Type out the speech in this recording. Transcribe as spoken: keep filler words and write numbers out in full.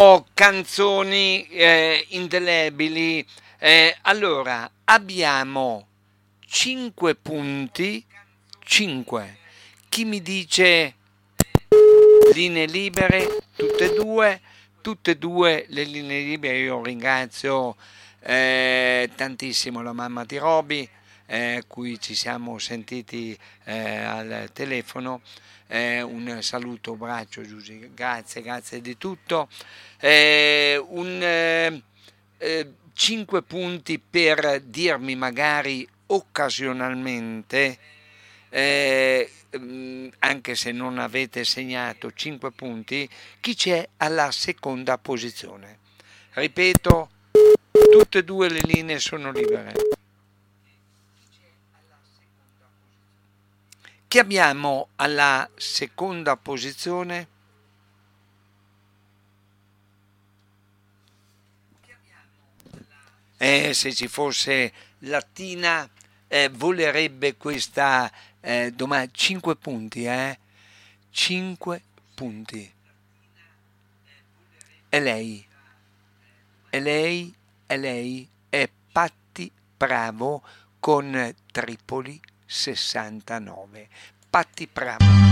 Oh, canzoni eh, indelebili. Eh, allora, abbiamo cinque punti, cinque. Chi mi dice linee libere? Tutte e due, tutte e due le linee libere. Io ringrazio eh, tantissimo la mamma di Roby, eh, cui ci siamo sentiti eh, al telefono. Eh, un saluto, un abbraccio, Giusy, grazie, grazie di tutto. Eh, un, eh, eh, cinque punti per dirmi magari occasionalmente, eh, mm, anche se non avete segnato cinque punti, chi c'è alla seconda posizione. Ripeto, tutte e due le linee sono libere. Chi abbiamo alla seconda posizione? Eh, se ci fosse Latina, eh, volerebbe questa eh, domanda. cinque punti, eh? cinque punti. E lei, e lei, e lei è Patti Bravo con Tripoli sessantanove. Patti Bravo.